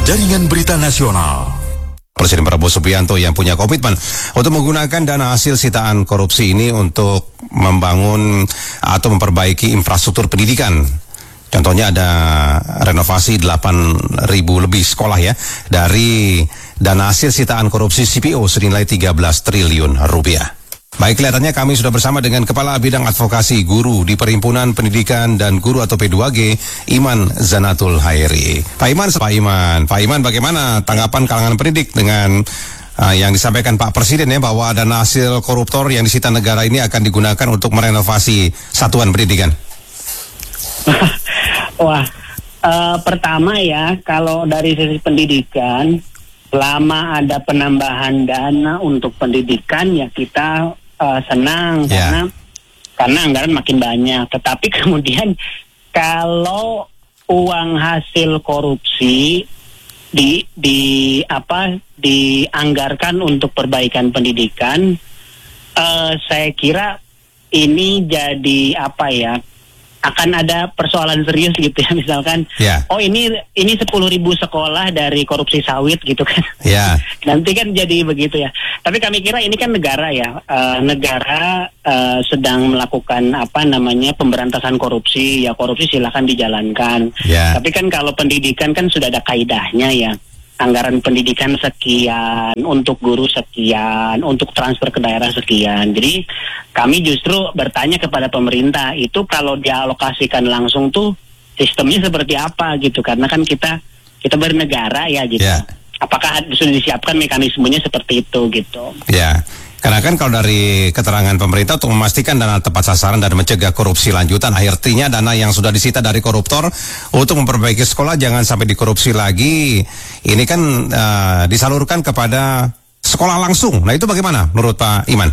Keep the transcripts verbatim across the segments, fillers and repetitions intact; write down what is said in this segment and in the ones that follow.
Jaringan Berita Nasional. Presiden Prabowo Subianto yang punya komitmen untuk menggunakan dana hasil sitaan korupsi ini untuk membangun atau memperbaiki infrastruktur pendidikan. Contohnya ada renovasi delapan ribu lebih sekolah ya, dari dana hasil sitaan korupsi C P O senilai tiga belas triliun rupiah. Baik, kelihatannya kami sudah bersama dengan Kepala Bidang Advokasi Guru di Perhimpunan Pendidikan dan Guru atau P dua G, Iman Zanatul Hairi. Pak Iman, Pak Iman, Pak Iman, bagaimana tanggapan kalangan pendidik dengan uh, yang disampaikan Pak Presiden ya, bahwa dana hasil koruptor yang disita negara ini akan digunakan untuk merenovasi satuan pendidikan? Wah, uh, pertama ya, kalau dari sisi pendidikan, selama ada penambahan dana untuk pendidikan ya kita uh, senang yeah. karena karena anggaran makin banyak. Tetapi kemudian kalau uang hasil korupsi di di apa dianggarkan untuk perbaikan pendidikan, uh, saya kira ini jadi apa ya? akan ada persoalan serius gitu ya, misalkan yeah. oh ini ini sepuluh ribu sekolah dari korupsi sawit gitu kan yeah. nanti kan jadi begitu ya. Tapi kami kira ini kan negara ya, uh, negara uh, sedang melakukan apa namanya pemberantasan korupsi ya, korupsi silahkan dijalankan yeah. Tapi kan kalau pendidikan kan sudah ada kaidahnya ya, anggaran pendidikan sekian, untuk guru sekian, untuk transfer ke daerah sekian. Jadi kami justru bertanya kepada pemerintah, itu kalau dialokasikan langsung tuh sistemnya seperti apa gitu, karena kan kita kita bernegara ya gitu. Yeah. Apakah sudah disiapkan mekanismenya seperti itu gitu? Ya. Yeah. Karena kan kalau dari keterangan pemerintah untuk memastikan dana tepat sasaran dan mencegah korupsi lanjutan, artinya dana yang sudah disita dari koruptor untuk memperbaiki sekolah jangan sampai dikorupsi lagi. Ini kan uh, disalurkan kepada sekolah langsung. Nah itu bagaimana menurut Pak Iman?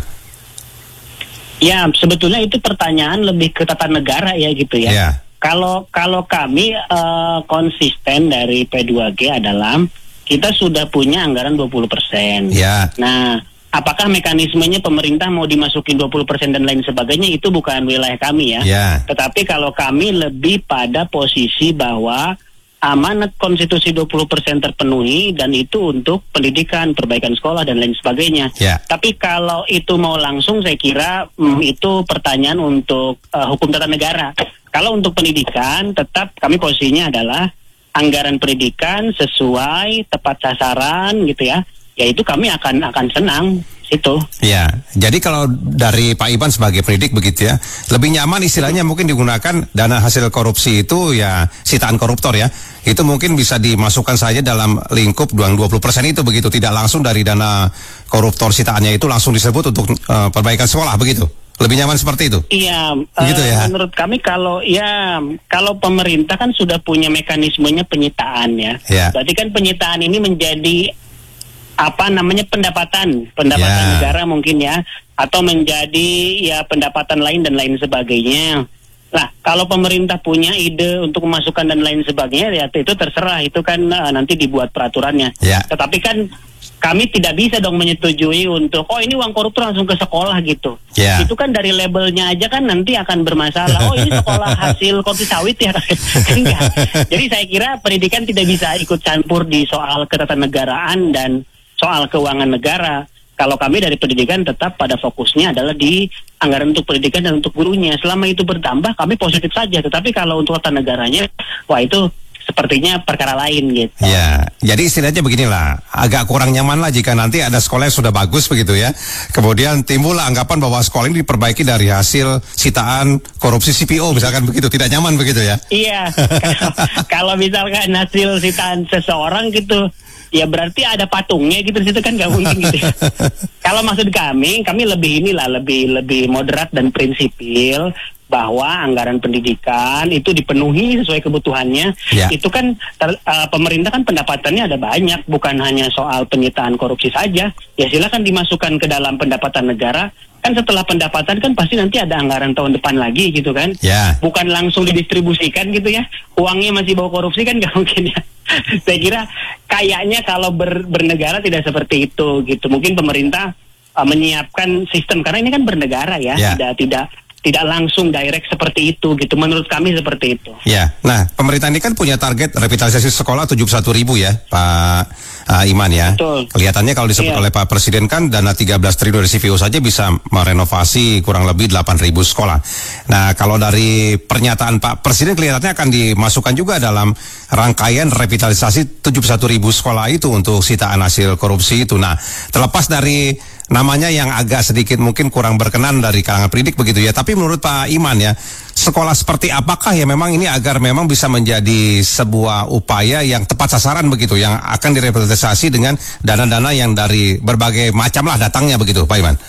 Ya sebetulnya itu pertanyaan lebih ke tata negara ya gitu ya. Yeah. Kalau kalau kami uh, konsisten dari P dua G adalah kita sudah punya anggaran dua puluh persen. Yeah. Nah, apakah mekanismenya pemerintah mau dimasukin dua puluh persen dan lain sebagainya, itu bukan wilayah kami ya. Yeah. Tetapi kalau kami lebih pada posisi bahwa amanat konstitusi dua puluh persen terpenuhi dan itu untuk pendidikan, perbaikan sekolah dan lain sebagainya. Yeah. Tapi kalau itu mau langsung saya kira hmm, itu pertanyaan untuk uh, hukum tata negara. Kalau untuk pendidikan tetap kami posisinya adalah anggaran pendidikan sesuai tepat sasaran gitu ya. Ya itu kami akan akan senang itu. Ya, jadi kalau dari Pak Iman sebagai pendidik begitu ya, lebih nyaman istilahnya mungkin digunakan dana hasil korupsi itu ya sitaan koruptor ya. Itu mungkin bisa dimasukkan saja dalam lingkup dua puluh persen itu begitu, tidak langsung dari dana koruptor sitaannya itu langsung disebut untuk uh, perbaikan sekolah begitu. Lebih nyaman seperti itu? Iya, begitu uh, ya. Menurut kami kalau ya kalau pemerintah kan sudah punya mekanismenya penyitaan ya. ya. Berarti kan penyitaan ini menjadi apa namanya pendapatan pendapatan yeah. negara mungkin ya, atau menjadi ya pendapatan lain dan lain sebagainya. Nah kalau pemerintah punya ide untuk memasukkan dan lain sebagainya ya itu terserah, itu kan uh, nanti dibuat peraturannya. Yeah. Tetapi kan kami tidak bisa dong menyetujui untuk oh ini uang koruptor langsung ke sekolah gitu. Yeah. Itu kan dari labelnya aja kan nanti akan bermasalah. Oh ini sekolah hasil korupsi sawit ya. Enggak. Jadi saya kira pendidikan tidak bisa ikut campur di soal ketatanegaraan dan soal keuangan negara. Kalau kami dari pendidikan tetap pada fokusnya adalah di anggaran untuk pendidikan dan untuk gurunya. Selama itu bertambah kami positif saja. Tetapi kalau untuk tata negaranya, wah itu sepertinya perkara lain gitu. Ya, jadi istilahnya beginilah, agak kurang nyaman lah jika nanti ada sekolah yang sudah bagus begitu ya. Kemudian timbul anggapan bahwa sekolah ini diperbaiki dari hasil sitaan korupsi C P O misalkan begitu, tidak nyaman begitu ya. Iya, kalau, kalau misalkan hasil sitaan seseorang gitu, ya berarti ada patungnya gitu di situ kan nggak mungkin gitu. Kalau maksud kami, kami lebih inilah lebih lebih moderat dan prinsipil bahwa anggaran pendidikan itu dipenuhi sesuai kebutuhannya. Ya. Itu kan ter, uh, pemerintah kan pendapatannya ada banyak, bukan hanya soal penyitaan korupsi saja. Ya silakan dimasukkan ke dalam pendapatan negara. Kan setelah pendapatan kan pasti nanti ada anggaran tahun depan lagi gitu kan. Ya. Bukan langsung didistribusikan gitu ya. Uangnya masih bawa korupsi kan nggak mungkin ya. Saya kira kayaknya kalau ber, bernegara tidak seperti itu gitu. Mungkin pemerintah uh, menyiapkan sistem karena ini kan bernegara ya, yeah. tidak tidak tidak langsung direct seperti itu gitu. Menurut kami seperti itu. Ya, nah pemerintah ini kan punya target revitalisasi sekolah tujuh puluh satu ribu ya Pak uh, Iman ya. Betul. Kelihatannya kalau disebut iya. oleh Pak Presiden kan dana tiga belas triliun dari C V O saja bisa merenovasi kurang lebih delapan ribu sekolah. Nah kalau dari pernyataan Pak Presiden kelihatannya akan dimasukkan juga dalam rangkaian revitalisasi tujuh puluh satu ribu sekolah itu untuk sitaan hasil korupsi itu. Nah terlepas dari namanya yang agak sedikit mungkin kurang berkenan dari kalangan pendidik begitu ya. Tapi menurut Pak Iman ya, sekolah seperti apakah ya memang ini agar memang bisa menjadi sebuah upaya yang tepat sasaran begitu, yang akan direvitalisasi dengan dana-dana yang dari berbagai macam lah datangnya begitu Pak Iman?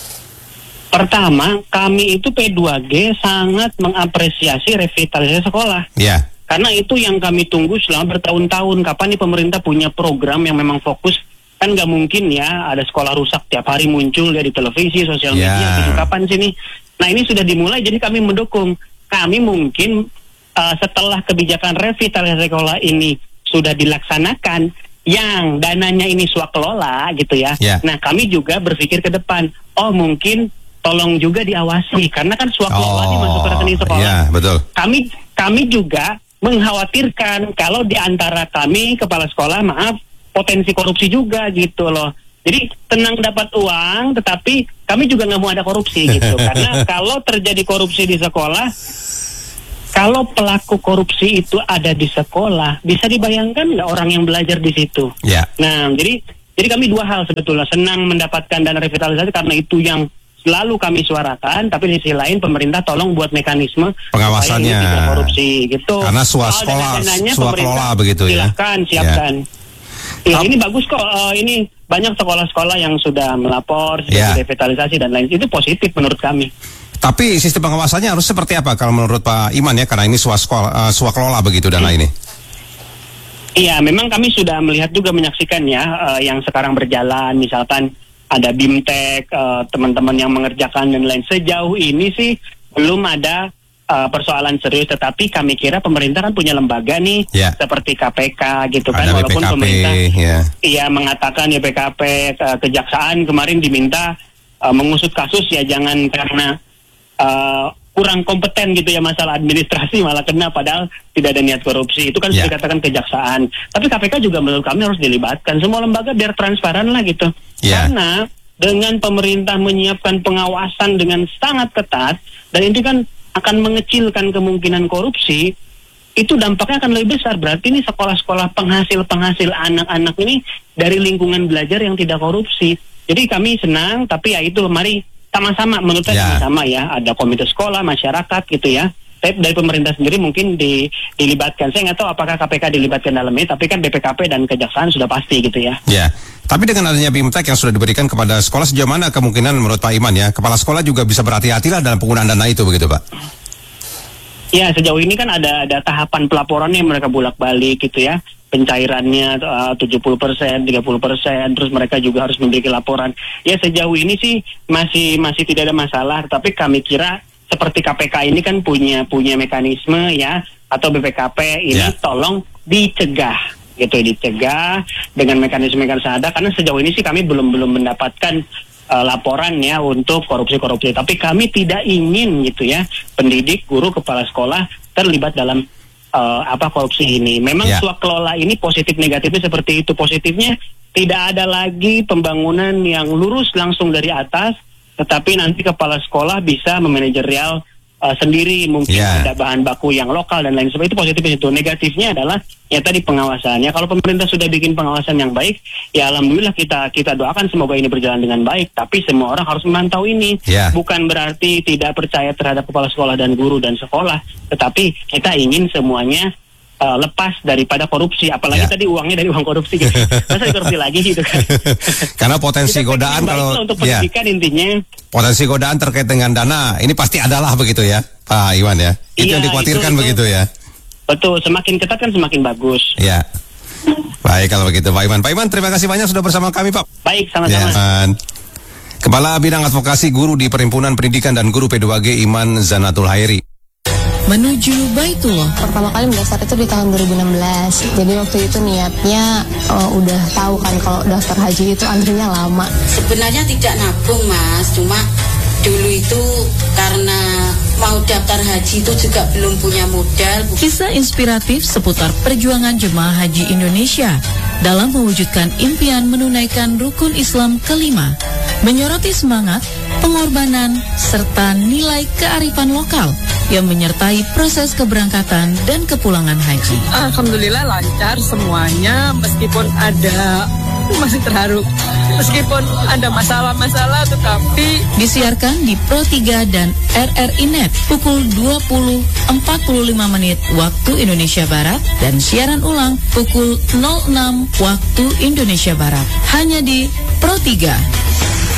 Pertama, kami itu P dua G sangat mengapresiasi revitalisasi sekolah. Ya. Yeah. Karena itu yang kami tunggu selama bertahun-tahun. Kapan nih pemerintah punya program yang memang fokus. Kan nggak mungkin ya ada sekolah rusak tiap hari muncul ya di televisi, sosial media, yeah. gitu. Kapan sih nih? Nah ini sudah dimulai, jadi kami mendukung. Kami mungkin uh, setelah kebijakan revitalisasi sekolah ini sudah dilaksanakan, yang dananya ini swakelola gitu ya. Yeah. Nah kami juga berpikir ke depan, oh mungkin tolong juga diawasi, karena kan swakelola ini oh, masuk ke rekening sekolah. Yeah, betul. Kami kami juga mengkhawatirkan kalau di antara kami kepala sekolah, maaf, potensi korupsi juga gitu loh. Jadi tenang dapat uang, tetapi kami juga nggak mau ada korupsi gitu. Karena kalau terjadi korupsi di sekolah, kalau pelaku korupsi itu ada di sekolah, bisa dibayangkan nggak orang yang belajar di situ? Yeah. Nah, jadi jadi kami dua hal sebetulnya, senang mendapatkan dana revitalisasi karena itu yang selalu kami suarakan, tapi di sisi lain pemerintah tolong buat mekanisme pengawasannya tidak korupsi gitu. Karena swaskelola, swakelola begitu ya. Silakan, siapkan. Yeah. Ya, ini bagus kok. Uh, ini banyak sekolah-sekolah yang sudah melapor, sudah yeah. revitalisasi dan lain. Itu positif menurut kami. Tapi sistem pengawasannya harus seperti apa kalau menurut Pak Iman ya? Karena ini swakelola, uh, swakelola begitu dana hmm. ini. Iya, memang kami sudah melihat juga menyaksikan ya uh, yang sekarang berjalan. Misalkan ada BIMTEK, uh, teman-teman yang mengerjakan dan lain. Sejauh ini sih belum ada Uh, persoalan serius, tetapi kami kira pemerintah kan punya lembaga nih yeah. seperti K P K gitu kan, ada walaupun B P K P, pemerintah yeah. iya mengatakan ya B P K P, uh, kejaksaan kemarin diminta uh, mengusut kasus ya jangan karena uh, kurang kompeten gitu ya masalah administrasi malah kena padahal tidak ada niat korupsi, itu kan yeah. sudah dikatakan kejaksaan. Tapi K P K juga menurut kami harus dilibatkan, semua lembaga biar transparan lah gitu yeah. karena dengan pemerintah menyiapkan pengawasan dengan sangat ketat dan ini kan akan mengecilkan kemungkinan korupsi, itu dampaknya akan lebih besar. Berarti ini sekolah-sekolah penghasil-penghasil anak-anak ini dari lingkungan belajar yang tidak korupsi. Jadi kami senang, tapi ya itu mari sama-sama, menurut saya yeah. sama-sama ya, ada komite sekolah, masyarakat gitu ya. Tapi dari pemerintah sendiri mungkin di, dilibatkan. Saya nggak tahu apakah K P K dilibatkan dalamnya, tapi kan B P K P dan kejaksaan sudah pasti gitu ya. Ya, tapi dengan adanya BIMTEK yang sudah diberikan kepada sekolah, sejauh mana kemungkinan menurut Pak Iman ya, kepala sekolah juga bisa berhati-hatilah dalam penggunaan dana itu begitu Pak? Ya, sejauh ini kan ada ada tahapan pelaporannya mereka bolak-balik gitu ya. Pencairannya uh, tujuh puluh persen, tiga puluh persen, terus mereka juga harus memiliki laporan. Ya sejauh ini sih masih masih tidak ada masalah, tapi kami kira seperti K P K ini kan punya punya mekanisme ya, atau B P K P ini yeah. tolong dicegah gitu, dicegah dengan mekanisme-mekanisme ada, karena sejauh ini sih kami belum belum mendapatkan uh, laporan ya untuk korupsi-korupsi, tapi kami tidak ingin gitu ya pendidik, guru, kepala sekolah terlibat dalam uh, apa korupsi ini. Memang yeah. swakelola ini positif negatifnya seperti itu. Positifnya tidak ada lagi pembangunan yang lurus langsung dari atas, tetapi nanti kepala sekolah bisa memanajerial uh, sendiri, mungkin yeah. ada bahan baku yang lokal dan lain sebagainya. Itu positifnya itu. Negatifnya adalah ya tadi pengawasannya. Kalau pemerintah sudah bikin pengawasan yang baik, ya alhamdulillah kita kita doakan semoga ini berjalan dengan baik. Tapi semua orang harus memantau ini. Yeah. Bukan berarti tidak percaya terhadap kepala sekolah dan guru dan sekolah, tetapi kita ingin semuanya Uh, lepas daripada korupsi, apalagi ya. Tadi uangnya dari uang korupsi gitu. Masa korupsi lagi gitu kan. Karena potensi godaan kalau untuk pendidikan ya. Intinya potensi godaan terkait dengan dana ini pasti adalah begitu ya Pak Iwan ya. Itu ya, yang dikhawatirkan itu, itu. begitu ya. Betul, semakin ketat kan semakin bagus. Ya. Baik kalau begitu Pak Iwan. Pak Iwan terima kasih banyak sudah bersama kami Pak. Baik, sama-sama. Ya, Kepala Bidang Advokasi Guru di Perhimpunan Pendidikan dan Guru P dua G Iman Zanatul Hairi. Menuju Baitullah. Pertama kali mendaftar itu di tahun dua ribu enam belas. Jadi waktu itu niatnya uh, udah tahu kan kalau daftar haji itu antrinya lama. Sebenarnya tidak nabung Mas, cuma Dulu itu karena mau daftar haji itu juga belum punya modal. Kisah inspiratif seputar perjuangan jemaah haji Indonesia dalam mewujudkan impian menunaikan rukun Islam kelima, menyoroti semangat, pengorbanan, serta nilai kearifan lokal yang menyertai proses keberangkatan dan kepulangan haji. Alhamdulillah lancar semuanya, meskipun ada, masih terharu, meskipun ada masalah-masalah, tetapi disiarkan di Pro tiga dan R R I Net pukul dua puluh empat puluh lima menit waktu Indonesia Barat dan siaran ulang pukul nol enam waktu Indonesia Barat. Hanya di Pro tiga.